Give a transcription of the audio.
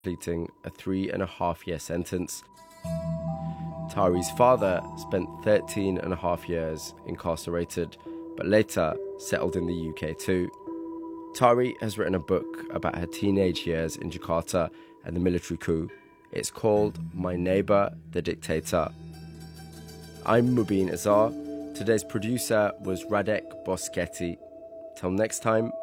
completing a 3.5-year sentence. Tari's father spent 13.5 years incarcerated, but later settled in the UK too. Tari has written a book about her teenage years in Jakarta and the military coup. It's called My Neighbour, the Dictator. I'm Mubin Azar. Today's producer was Radek Boschetti. Till next time,